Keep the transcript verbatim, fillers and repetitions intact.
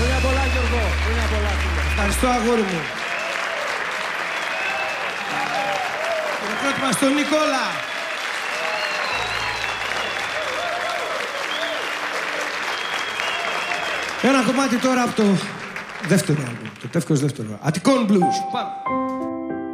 Χρόνια πολλά, Γιώργο. Χρόνια πολλά. Ευχαριστώ, αγόρι μου. Χειροκρότημα στον Νικόλα. Ένα κομμάτι τώρα από το δεύτερο άλμπομ, το τεύχος δεύτερο. Αττικών Blues. Πάμε.